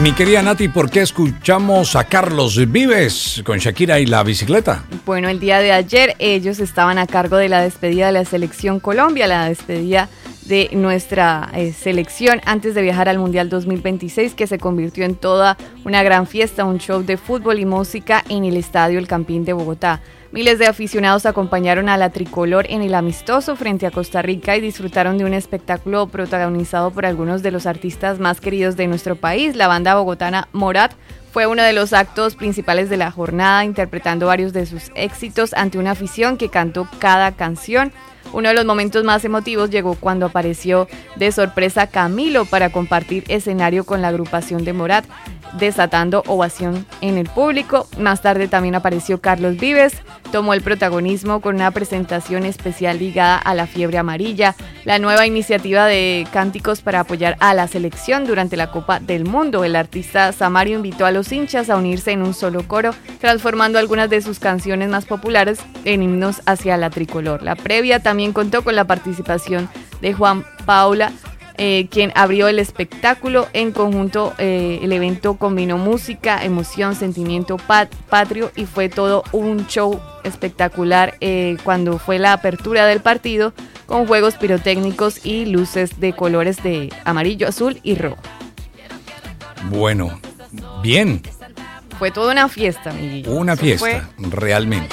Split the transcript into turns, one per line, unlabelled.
Mi querida Nati, ¿por qué escuchamos a Carlos Vives con Shakira y la bicicleta?
Bueno, el día de ayer ellos estaban a cargo de la despedida de la Selección Colombia, la despedida de nuestra selección antes de viajar al Mundial 2026, que se convirtió en toda una gran fiesta, un show de fútbol y música en el Estadio El Campín de Bogotá. Miles de aficionados acompañaron a la tricolor en el amistoso frente a Costa Rica y disfrutaron de un espectáculo protagonizado por algunos de los artistas más queridos de nuestro país. La banda bogotana Morat fue uno de los actos principales de la jornada, interpretando varios de sus éxitos ante una afición que cantó cada canción. Uno de los momentos más emotivos llegó cuando apareció de sorpresa Camilo para compartir escenario con la agrupación de Morat, desatando ovación en el público. Más tarde también apareció Carlos Vives, tomó el protagonismo con una presentación especial ligada a la fiebre amarilla, la nueva iniciativa de cánticos para apoyar a la selección durante la Copa del Mundo. El artista Samario invitó a los hinchas a unirse en un solo coro, transformando algunas de sus canciones más populares en himnos hacia la tricolor. La previa también contó con la participación de Juan Paula, quien abrió el espectáculo. En conjunto, el evento combinó música, emoción, sentimiento patrio y fue todo un show espectacular cuando fue la apertura del partido, con juegos pirotécnicos y luces de colores de amarillo, azul y rojo.
Bueno, bien.
Fue toda una fiesta, amiguito.
Una fiesta, realmente.